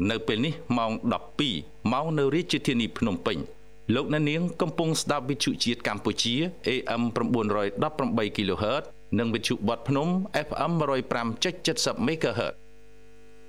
នៅពេលនេះម៉ោង 12 ម៉ោងនៅរាជធានីភ្នំពេញលោកអ្នកនាងកំពុងស្ដាប់វិទ្យុជាតិកម្ពុជា AM 918 kHz និងវិទ្យុបទភ្នំ FM 105.70 MHz